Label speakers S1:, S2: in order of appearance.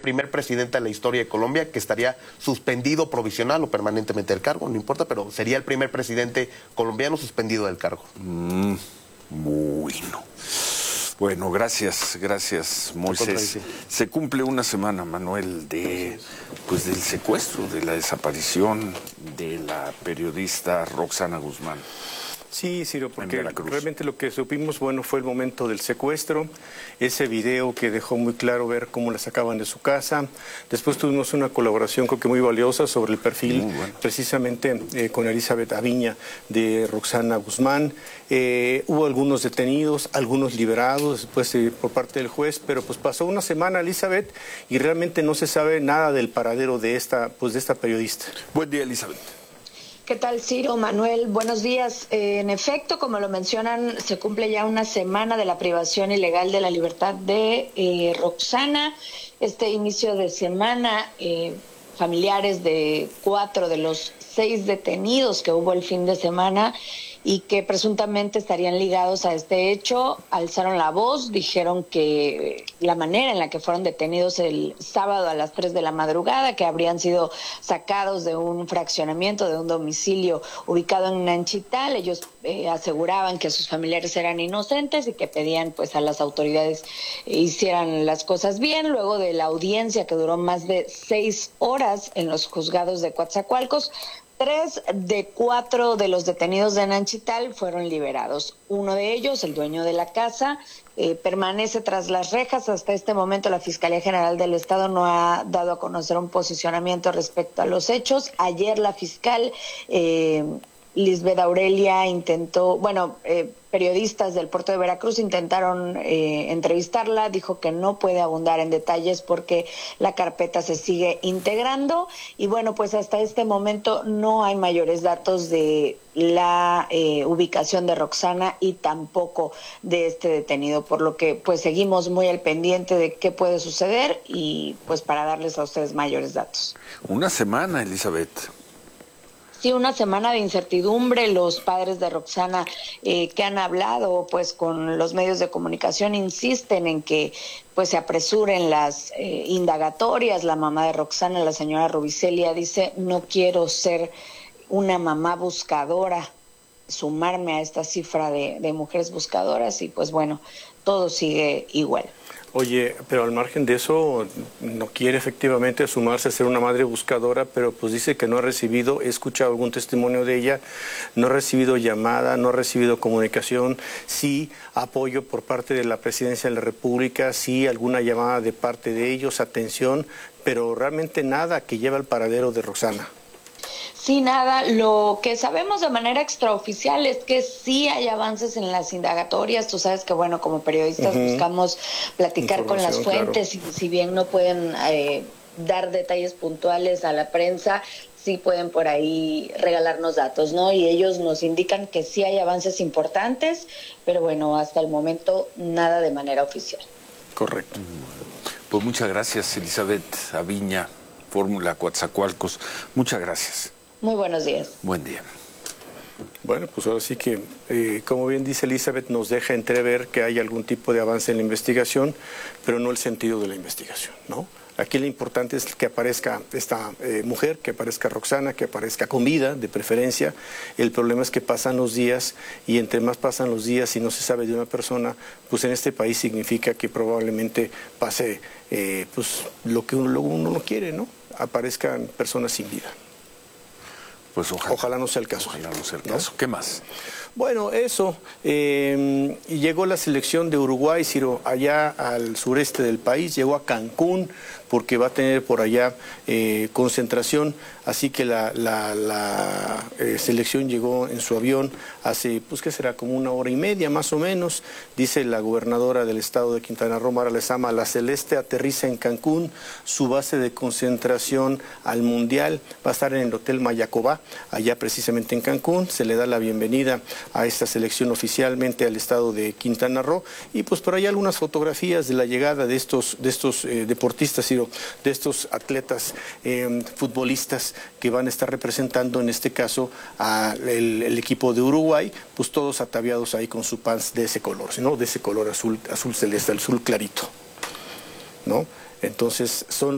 S1: primer presidente de la historia de Colombia que estaría suspendido provisional o permanentemente del cargo, no importa, pero sería el primer presidente colombiano suspendido del cargo.
S2: Bueno. Bueno, gracias, Moisés. Se cumple una semana, Manuel, del secuestro, de la desaparición de la periodista Roxana Guzmán.
S3: Sí, Ciro, porque realmente lo que supimos, bueno, fue el momento del secuestro, ese video que dejó muy claro ver cómo la sacaban de su casa. Después tuvimos una colaboración, creo que muy valiosa, sobre el perfil, precisamente con Elizabeth Aviña, de Roxana Guzmán. Hubo algunos detenidos, algunos liberados después por parte del juez, pero pues pasó una semana, Elizabeth, y realmente no se sabe nada del paradero de esta periodista.
S2: Buen día, Elizabeth.
S4: ¿Qué tal, Ciro, Manuel? Buenos días. En efecto, como lo mencionan, se cumple ya una semana de la privación ilegal de la libertad de Roxana. Este inicio de semana, familiares de 4 de los 6 detenidos que hubo el fin de semana y que presuntamente estarían ligados a este hecho, alzaron la voz, dijeron que la manera en la que fueron detenidos el sábado a las 3 de la madrugada, que habrían sido sacados de un fraccionamiento, de un domicilio ubicado en Nanchital. Ellos aseguraban que sus familiares eran inocentes y que pedían pues a las autoridades hicieran las cosas bien. Luego de la audiencia que duró más de 6 horas en los juzgados de Coatzacoalcos, 3 de 4 de los detenidos de Nanchital fueron liberados. Uno de ellos, el dueño de la casa, permanece tras las rejas. Hasta este momento la Fiscalía General del Estado no ha dado a conocer un posicionamiento respecto a los hechos. Ayer la fiscal Lisbeth Aurelia periodistas del puerto de Veracruz intentaron entrevistarla, dijo que no puede abundar en detalles porque la carpeta se sigue integrando y bueno, pues hasta este momento no hay mayores datos de la ubicación de Roxana y tampoco de este detenido, por lo que pues seguimos muy al pendiente de qué puede suceder y pues para darles a ustedes mayores datos.
S2: Una semana, Elizabeth.
S4: Sí, una semana de incertidumbre. Los padres de Roxana que han hablado pues con los medios de comunicación insisten en que pues se apresuren las indagatorias. La mamá de Roxana, la señora Rubicelia, dice: no quiero ser una mamá buscadora, sumarme a esta cifra de mujeres buscadoras y pues bueno, todo sigue igual.
S3: Oye, pero al margen de eso, no quiere efectivamente sumarse a ser una madre buscadora, pero pues dice que no ha recibido, he escuchado algún testimonio de ella, no ha recibido llamada, no ha recibido comunicación, sí apoyo por parte de la Presidencia de la República, sí alguna llamada de parte de ellos, atención, pero realmente nada que lleve al paradero de Roxana.
S4: Sí, nada. Lo que sabemos de manera extraoficial es que sí hay avances en las indagatorias. Tú sabes que, bueno, como periodistas buscamos platicar con las fuentes, claro. Y si bien no pueden dar detalles puntuales a la prensa, sí pueden por ahí regalarnos datos, ¿no? Y ellos nos indican que sí hay avances importantes, pero bueno, hasta el momento nada de manera oficial.
S2: Correcto. Pues muchas gracias, Elizabeth Aviña, Fórmula Coatzacoalcos. Muchas gracias.
S4: Muy buenos días.
S2: Buen día.
S3: Bueno, pues ahora sí que, como bien dice Elizabeth, nos deja entrever que hay algún tipo de avance en la investigación, pero no el sentido de la investigación, ¿no? Aquí lo importante es que aparezca esta mujer, que aparezca Roxana, que aparezca con vida, de preferencia. El problema es que pasan los días y entre más pasan los días y no se sabe de una persona, pues en este país significa que probablemente pase pues lo que uno no quiere, ¿no? Aparezcan personas sin vida.
S2: Pues
S3: ojalá no sea el caso.
S2: Ojalá no sea el caso. ¿Qué más?
S3: Bueno, eso. Llegó la selección de Uruguay, Ciro, allá al sureste del país, llegó a Cancún porque va a tener por allá concentración, así que la selección llegó en su avión hace, pues qué será, como 1 hora y media más o menos. Dice la gobernadora del estado de Quintana Roo, Mara Lezama: la Celeste aterriza en Cancún, su base de concentración al Mundial va a estar en el Hotel Mayacobá, allá precisamente en Cancún. Se le da la bienvenida a esta selección oficialmente al estado de Quintana Roo y pues por ahí algunas fotografías de la llegada de estos deportistas, de estos atletas futbolistas que van a estar representando en este caso el equipo de Uruguay, pues todos ataviados ahí con su pants de ese color, ¿no? De ese color azul celeste, azul clarito, ¿no? Entonces son